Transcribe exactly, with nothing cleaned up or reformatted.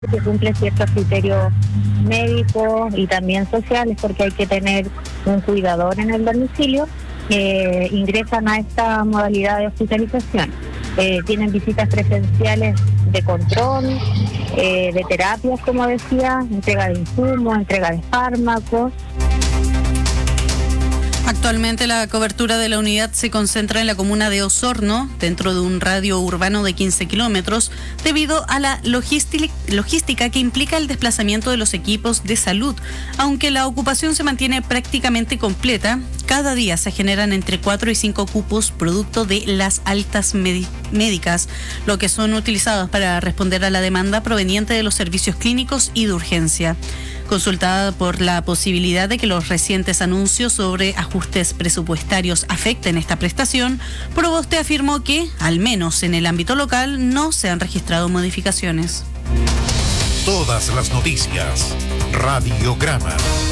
que cumple ciertos criterios médicos y también sociales, porque hay que tener un cuidador en el domicilio, que ingresan a esta modalidad de hospitalización. Eh, tienen visitas presenciales de control, eh, de terapias, como decía, entrega de insumos, entrega de fármacos. Actualmente la cobertura de la unidad se concentra en la comuna de Osorno, dentro de un radio urbano de quince kilómetros, debido a la logística que implica el desplazamiento de los equipos de salud. Aunque la ocupación se mantiene prácticamente completa, cada día se generan entre cuatro y cinco cupos producto de las altas médicas, lo que son utilizados para responder a la demanda proveniente de los servicios clínicos y de urgencia. Consultada por la posibilidad de que los recientes anuncios sobre ajustes presupuestarios afecten esta prestación, Proboste afirmó que, al menos en el ámbito local, no se han registrado modificaciones. Todas las noticias, Radiograma.